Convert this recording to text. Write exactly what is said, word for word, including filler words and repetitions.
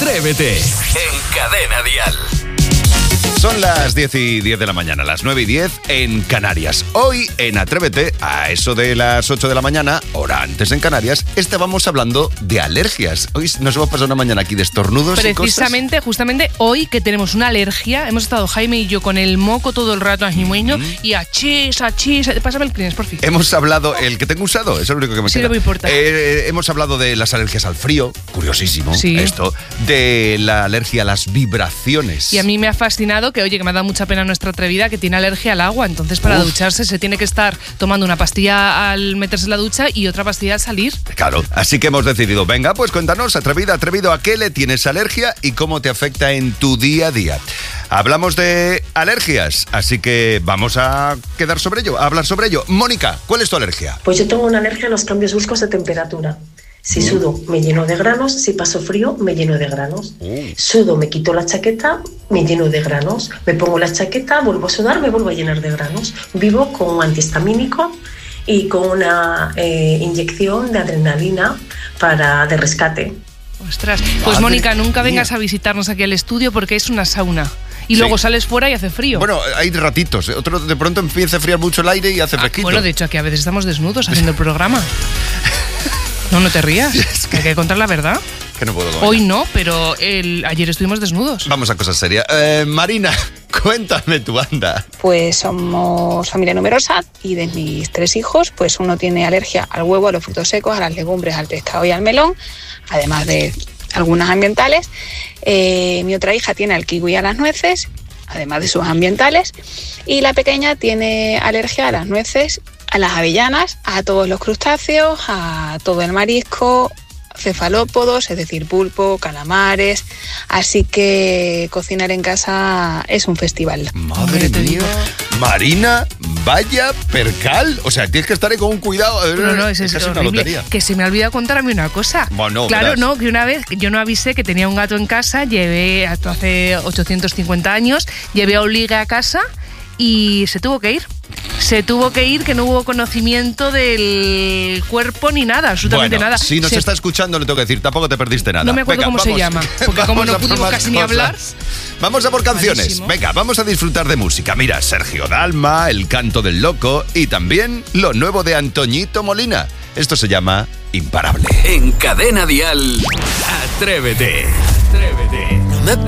Atrévete en Cadena Dial. Son las diez y diez de la mañana, las nueve y diez en Canarias. Hoy en Atrévete, a eso de las ocho de la mañana, hora antes en Canarias, estábamos hablando de alergias. Hoy nos hemos pasado una mañana aquí de estornudos y cosas. Precisamente, justamente hoy que tenemos una alergia, hemos estado Jaime y yo con el moco todo el rato ajimueño mm. y achis, achis. Pásame el Kleenex, por fin. Hemos hablado, el que tengo usado, es lo único que me sí, queda. Sí, no me importa. Eh, hemos hablado de las alergias al frío, curiosísimo sí. esto, de la alergia a las vibraciones. Y a mí me ha fascinado que, oye, que me ha dado mucha pena nuestra atrevida que tiene alergia al agua, entonces para Uf. ducharse se tiene que estar tomando una pastilla al meterse en la ducha y otra pastilla al salir. Claro, así que hemos decidido, venga, pues cuéntanos, atrevida, atrevido, ¿a qué le tienes alergia y cómo te afecta en tu día a día? Hablamos de alergias, así que vamos a quedar sobre ello, a hablar sobre ello. Mónica, ¿cuál es tu alergia? Pues yo tengo una alergia a los cambios bruscos de temperatura. Si sudo, me lleno de granos. Si paso frío, me lleno de granos. Uh. Sudo, me quito la chaqueta, me lleno de granos. Me pongo la chaqueta, vuelvo a sudar, me vuelvo a llenar de granos. Vivo con un antihistamínico y con una eh, inyección de adrenalina para, de rescate. Ostras, pues Mónica, nunca vengas a visitarnos aquí al estudio porque es una sauna. Y sí. luego sales fuera y hace frío. Bueno, hay ratitos. Otro de pronto empieza a enfriar mucho el aire y hace fresquito. Ah, bueno, de hecho, aquí a veces estamos desnudos haciendo el programa. No, no te rías. Es que... Hay que contar la verdad. Que no puedo comer. Hoy no, pero el... ayer estuvimos desnudos. Vamos a cosas serias. Eh, Marina, cuéntame tu anda. Pues somos familia numerosa y de mis tres hijos, pues uno tiene alergia al huevo, a los frutos secos, a las legumbres, al pescado y al melón, además de algunas ambientales. Eh, mi otra hija tiene al kiwi y a las nueces, además de sus ambientales. Y la pequeña tiene alergia a las nueces, a las avellanas, a todos los crustáceos, a todo el marisco, cefalópodos, es decir, pulpo, calamares. Así que cocinar en casa es un festival. Madre mía, Marina, vaya percal. O sea, tienes que estar ahí con un cuidado. No, no, es, es, es horrible. Que se me ha olvidado contar a mí una cosa. Bueno, claro, verás. no, que una vez yo no avisé que tenía un gato en casa, llevé hasta hace ochocientos cincuenta años, llevé a Oliga a casa y se tuvo que ir. Se tuvo que ir, que no hubo conocimiento del cuerpo ni nada, absolutamente bueno, nada. Si nos se... está escuchando, le tengo que decir, tampoco te perdiste nada. No me acuerdo Venga, cómo vamos, se llama, porque como no pudimos casi ni hablar. Vamos a por canciones. Malísimo. Venga, vamos a disfrutar de música. Mira, Sergio Dalma, El canto del loco y también lo nuevo de Antoñito Molina. Esto se llama Imparable. En Cadena Dial, Atrévete. Atrévete.